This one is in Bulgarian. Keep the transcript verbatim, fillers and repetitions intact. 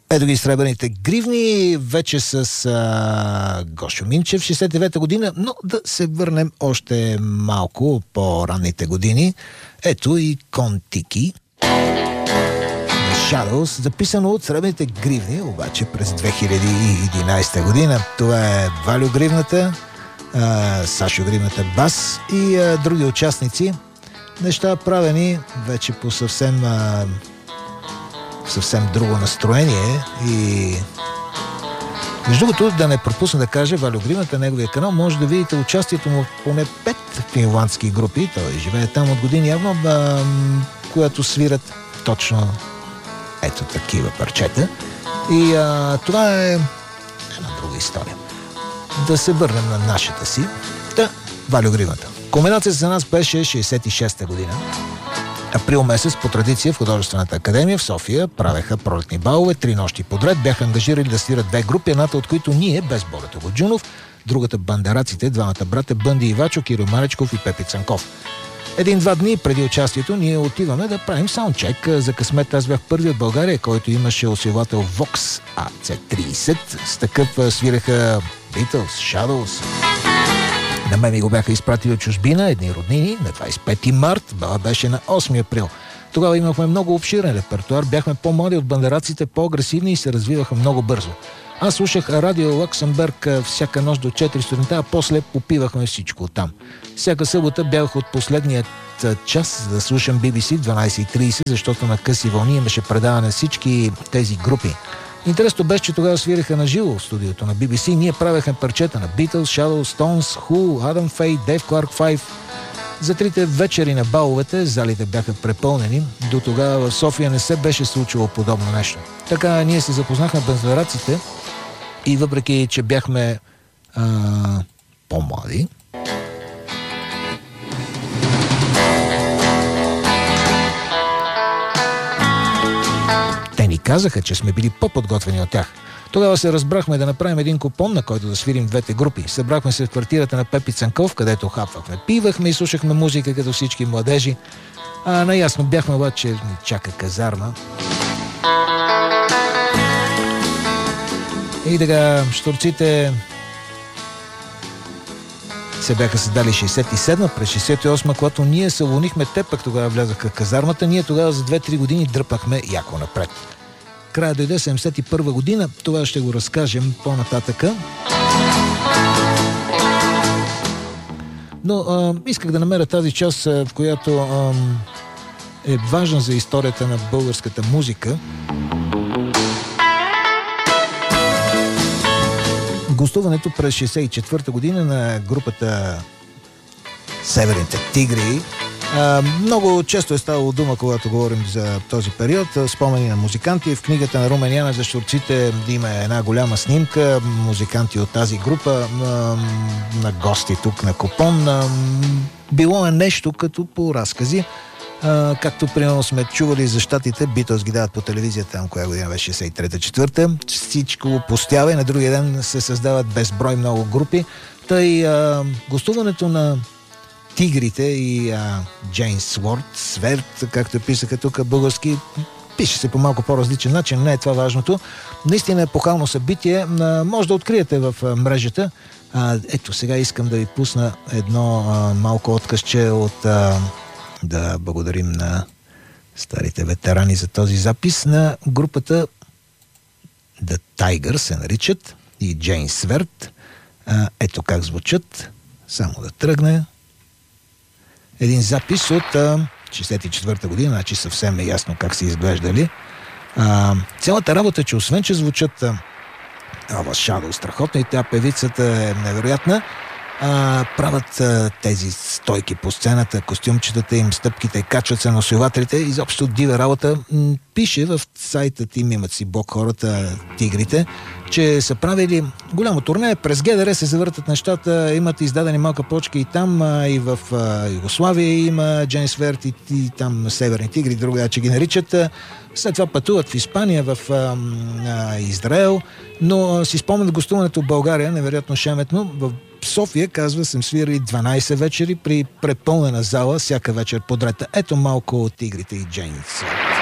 Ето ги Сребърните гривни, вече с а, Гошо Минчев, шейсет и девета година, но да се върнем още малко по-ранните години. Ето и Кон-Тики, The Shadows, записано от Сребърните гривни, обаче през две хиляди и единадесета година. Това е Валю Гривната, а, Сашо Гривната бас и а, други участници. Неща правени вече по съвсем... А, съвсем друго настроение и между другото, да не пропусна да кажа, Валю Гривната, неговия канал, може да видите участието му в поне пет финландски групи, той живее там от години явно, а, която свират точно ето такива парчета и а, това е една друга история. Да се върнем на нашата си. Та, Валю Гривната. Кулминацията за нас беше шейсет и шеста година. Април месец по традиция в Художествената академия в София правеха пролетни балове, три нощи подред бяха ангажирали да свират две групи, едната от които ние, без Борето Годжунов, другата бандераците, двамата брата Бънди Ивачо, Кирил Маречков и Пепи Цанков. Един-два дни преди участието ние отиваме да правим саундчек. За късмет аз бях първи от България, който имаше усилвател Vox А Ц тридесет. С такъв свиреха Beatles, Shadows. На мен ми го бяха изпратили от чужбина, едни роднини, на двадесет и пети март, бала беше на осми април. Тогава имахме много обширен репертуар, бяхме по-млади от бандераците, по-агресивни и се развиваха много бързо. Аз слушах радио Лаксембърг всяка нощ до четири сутринта, а после попивахме всичко оттам. Всяка събота бях от последният час за да слушам Би Би Си в дванадесет и тридесет, защото на къси вълни имаше предаване на всички тези групи. Интересно беше, че тогава свиреха на живо в студиото на Би Би Си. Ние правехме парчета на Beatles, Shadows, Stones, Who, Adam Faye, Dave Clark Five. За трите вечери на баловете залите бяха препълнени. До тогава в София не се беше случило подобно нещо. Така ние се запознахме бандераците и въпреки, че бяхме а, по-млади, те ни казаха, че сме били по-подготвени от тях. Тогава се разбрахме да направим един купон, на който да свирим двете групи. Събрахме се в квартирата на Пепи Цанков, където хапвахме, пивахме и слушахме музика като всички младежи. А наясно бяхме обаче, ни чака казарма. И така, щурците се бяха създали шейсет и седма, през шейсет и осма, когато ние се уволнихме, те пък тогава влязаха казармата, ние тогава за две-три години дръпнахме яко напред. Края дойде седемдесет и първа година, това ще го разкажем по-нататъка. Но а, исках да намеря тази част, в която а, е важна за историята на българската музика. Гостуването през шейсет и четвърта година на групата Северните тигри. А, много често е ставало дума, когато говорим за този период. Спомени на музиканти. В книгата на Румен Янев за щурците има една голяма снимка. Музиканти от тази група а, на гости тук на Купон. А, било е нещо като по разкази. Uh, както примерно сме чували за щатите, Beatles ги дават по телевизията, там коя година беше шейсет и трета четвърта, всичко пустява и на другия ден се създават безброй много групи. Тъй uh, гостуването на Тигрите и uh, Джейн Сворт, Сверт, както писаха тук български, пише се по малко по-различен начин, не е това важното. Наистина епохално събитие, uh, може да откриете в uh, мрежата. Uh, ето сега искам да ви пусна едно uh, малко откъсче от... Uh, да благодарим на старите ветерани за този запис на групата The Tiger се наричат и Джейн Сверт. А, ето как звучат. Само да тръгне. Един запис от а, шейсет и четвърта година, значи съвсем е ясно как са изглеждали. А, цялата работа, че освен, че звучат Ава Шадо страхотно и тя певицата е невероятна, А, правят а, тези стойки по сцената, костюмчетата им, стъпките, качват се на усилвателите, изобщо дива работа. М- пише в сайтът им, имат си блог хората, Тигрите, че са правили голямо турне, през Ге Дер Е се завъртат нещата, имат издадени малка почка и там, а, и в а, Югославия има Джейн Сверт и, и там Северни тигри, друга, че ги наричат. След това пътуват в Испания, в а, а, Израел, но а, си спомнят гостуването в България, невероятно шеметно. В София, казва, съм свирали дванадесет вечери при препълнена зала, всяка вечер подред. Ето малко от Тигрите и Джейн Сверт.